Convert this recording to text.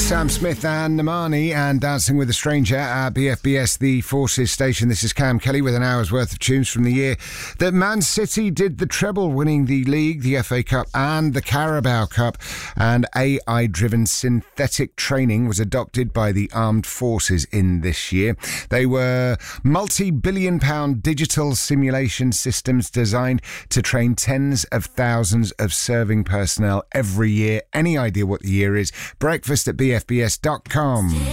Sam Smith and Namani and Dancing with a Stranger at BFBS, the Forces station. This is Cam Kelly with an hour's worth of tunes from the year that Man City did the treble, winning the league, the FA Cup and the Carabao Cup. And AI-driven synthetic training was adopted by the armed forces in this year. They were multi-billion-pound digital simulation systems designed to train tens of thousands of serving personnel every year. Any idea what the year is? Breakfast at bfbs.com.